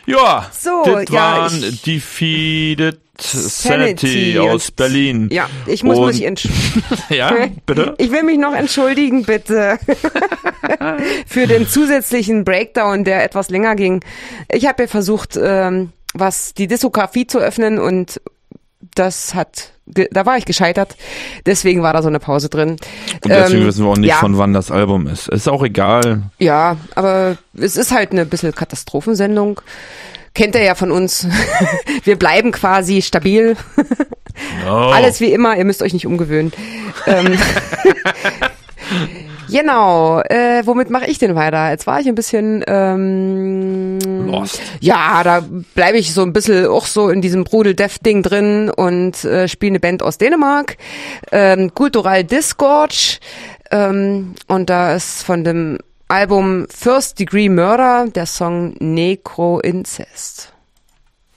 Ja, So, das ja, waren Defeated Sanity aus Berlin. Ja, ich muss mich entschuldigen. Ja, bitte? Ich will mich noch entschuldigen, bitte, für den zusätzlichen Breakdown, der etwas länger ging. Ich habe ja versucht, die Diskografie zu öffnen und da war ich gescheitert. Deswegen war da so eine Pause drin. Und deswegen wissen wir auch nicht, von wann das Album ist. Ist auch egal. Ja, aber es ist halt eine bisschen Katastrophensendung. Kennt ihr ja von uns. Wir bleiben quasi stabil. No. Alles wie immer, ihr müsst euch nicht umgewöhnen. Genau, womit mache ich denn weiter? Jetzt war ich ein bisschen Lost. Ja, da bleibe ich so ein bisschen auch so in diesem Brudel-Death-Ding drin und spiele eine Band aus Dänemark, Cultural Disgorge, und da ist von dem Album First Degree Murder der Song Necro Incest.